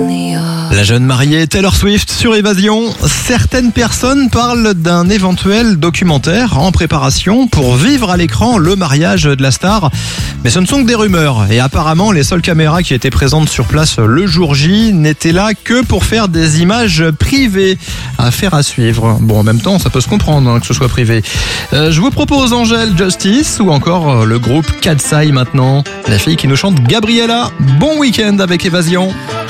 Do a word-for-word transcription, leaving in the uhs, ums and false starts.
La jeune mariée Taylor Swift sur Évasion. Certaines personnes parlent d'un éventuel documentaire en préparation pour vivre à l'écran le mariage de la star. Mais ce ne sont que des rumeurs. Et apparemment, les seules caméras qui étaient présentes sur place le jour J n'étaient là que pour faire des images privées. Affaire à suivre. Bon, en même temps, ça peut se comprendre hein, que ce soit privé. Euh, je vous propose Angèle Justice ou encore le groupe Katsai maintenant. La fille qui nous chante Gabriella. Bon week-end avec Évasion.